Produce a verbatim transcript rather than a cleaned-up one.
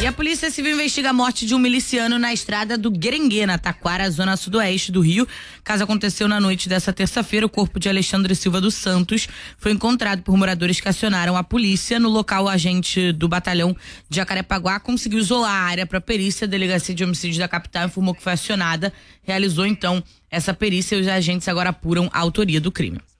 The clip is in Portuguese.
E a Polícia Civil investiga a morte de um miliciano na estrada do Guerengue, na Taquara, zona sudoeste do Rio. O caso aconteceu na noite dessa terça-feira. O corpo de Alexandre Silva dos Santos foi encontrado por moradores que acionaram a polícia. No local, o agente do batalhão de Jacarepaguá conseguiu isolar a área para perícia. A Delegacia de Homicídios da capital informou que foi acionada, realizou então essa perícia e os agentes agora apuram a autoria do crime.